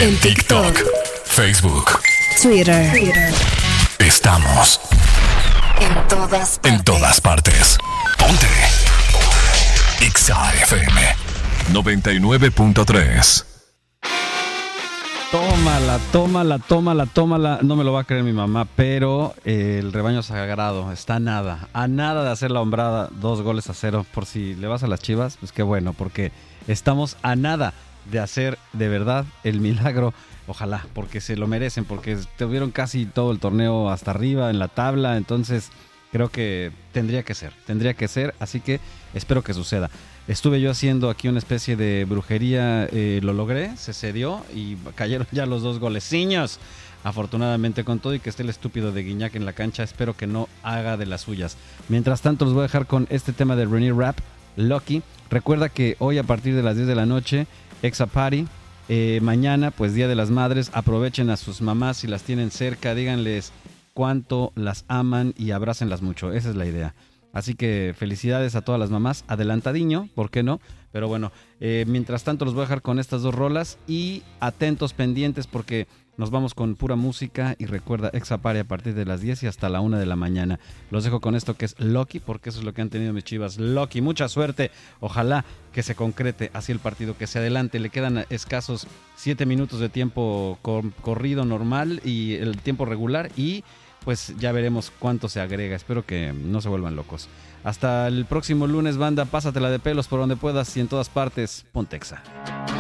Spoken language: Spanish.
En TikTok, Facebook, Twitter. Estamos en todas partes. Ponte Exa FM 99.3. Tómala. No me lo va a creer mi mamá, pero el rebaño sagrado está a nada de hacer la hombrada 2-0. Por si le vas a las Chivas, pues qué bueno, porque estamos a nada de hacer de verdad el milagro. Ojalá, porque se lo merecen, porque tuvieron casi todo el torneo hasta arriba en la tabla, entonces creo que tendría que ser, así que espero que suceda. Estuve yo haciendo aquí una especie de brujería, lo logré, se cedió y cayeron ya los 2 goleciños. Afortunadamente, con todo y que esté el estúpido de Guiñac en la cancha, espero que no haga de las suyas. Mientras tanto, los voy a dejar con este tema de René Rapp, Lucky. Recuerda que hoy a partir de las 10 de la noche, Exa Party. Mañana, pues Día de las Madres, aprovechen a sus mamás si las tienen cerca, díganles cuánto las aman y abrácenlas mucho, esa es la idea. Así que felicidades a todas las mamás, adelantadiño, ¿por qué no? Pero bueno, mientras tanto los voy a dejar con estas 2 rolas y atentos, pendientes, porque nos vamos con pura música y recuerda Exa Party a partir de las 10 y hasta la 1 de la mañana. Los dejo con esto que es Lucky, porque eso es lo que han tenido mis Chivas. Lucky, mucha suerte, ojalá que se concrete así el partido, que se adelante. Le quedan escasos 7 minutos de tiempo corrido normal y el tiempo regular y pues ya veremos cuánto se agrega. Espero que no se vuelvan locos. Hasta el próximo lunes, banda, pásatela de pelos por donde puedas y en todas partes. Ponte Exa.